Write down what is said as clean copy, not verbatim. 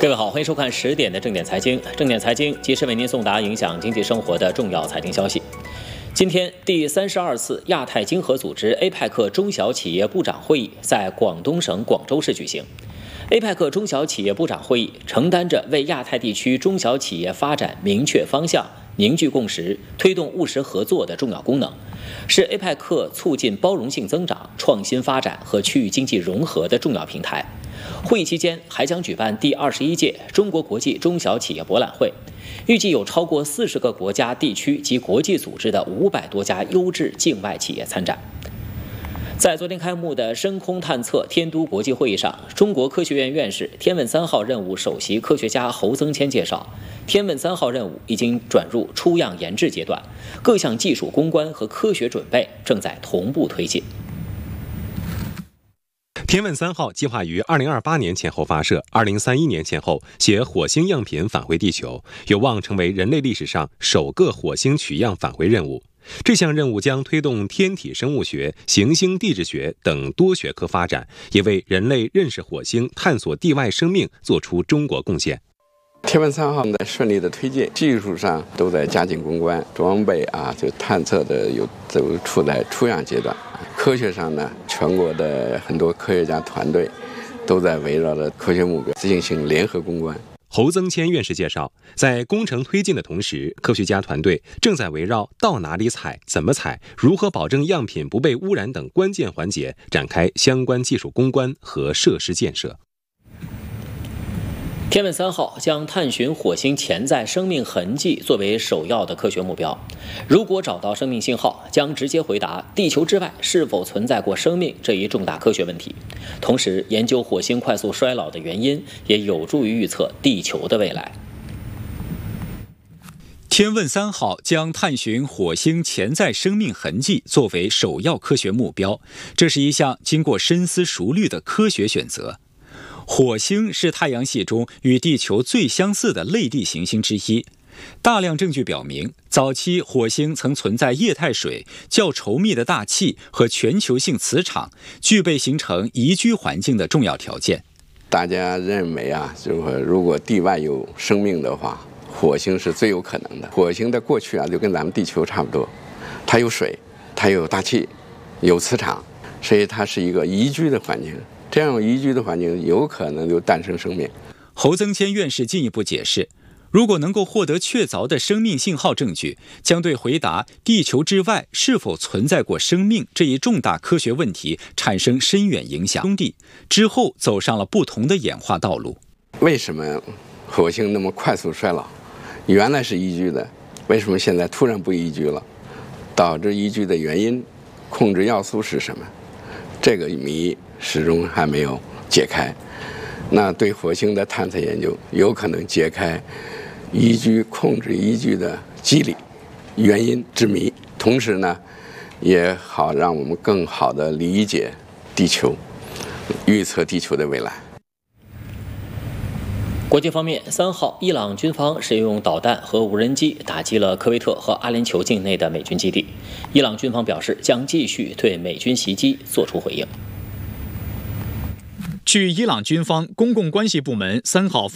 各位好，欢迎收看10点的正点财经。正点财经及时为您送达影响经济生活的重要财经消息。今天，第32次亚太经合组织 APEC 中小企业部长会议在广东省广州市举行。APEC 中小企业部长会议承担着为亚太地区中小企业发展明确方向、凝聚共识、推动务实合作的重要功能，是 APEC 促进包容性增长、创新发展和区域经济融合的重要平台。会议期间还将举办第21届中国国际中小企业博览会，预计有超过40个国家、地区及国际组织的500多家优质境外企业参展。在昨天开幕的深空探测天都国际会议上，中国科学院院士、天问3号任务首席科学家侯增谦介绍，天问3号任务已经转入出样研制阶段，各项技术攻关和科学准备正在同步推进。 天问3号计划于2028年前后发射，2031年前后携火星样品返回地球，有望成为人类历史上首个火星取样返回任务。这项任务将推动天体生物学、行星地质学等多学科发展，也为人类认识火星、探索地外生命做出中国贡献。 天问3号的顺利的推进，技术上都在加紧攻关，装备就探测的都处在出样阶段。科学上呢，全国的很多科学家团队都在围绕着科学目标进行联合攻关。 侯增谦院士介绍，在工程推进的同时，科学家团队正在围绕到哪里采、怎么采、如何保证样品不被污染等关键环节展开相关技术攻关和设施建设。 天问3号将探寻火星潜在生命痕迹作为首要的科学目标。如果找到生命信号，将直接回答地球之外是否存在过生命这一重大科学问题。同时，研究火星快速衰老的原因，也有助于预测地球的未来。 天问3号将探寻火星潜在生命痕迹作为首要科学目标，这是一项经过深思熟虑的科学选择。火星是太阳系中与地球最相似的类地行星之一。大量证据表明，早期火星曾存在液态水、较稠密的大气和全球性磁场，具备形成宜居环境的重要条件。 大家认为就是如果地外有生命的话，火星是最有可能的。火星的过去就跟咱们地球差不多，它有水，它有大气，有磁场，所以它是一个宜居的环境。这样宜居的环境有可能就诞生生命。 侯增谦院士进一步解释，如果能够获得确凿的生命信号证据，将对回答地球之外是否存在过生命这一重大科学问题产生深远影响。兄弟之后走上了不同的演化道路。 为什么火星那么快速衰老？原来是宜居的，为什么现在突然不宜居了？导致宜居的原因、控制要素是什么？这个谜始终还没有解开。那对火星的探测研究有可能解开控制宜居的机理、原因之谜，同时呢，也好让我们更好地理解地球，预测地球的未来。 国际方面，3号，伊朗军方使用导弹和无人机打击了科威特和阿联酋境内的美军基地。伊朗军方表示，将继续对美军袭击作出回应。 据伊朗军方公共关系部门3号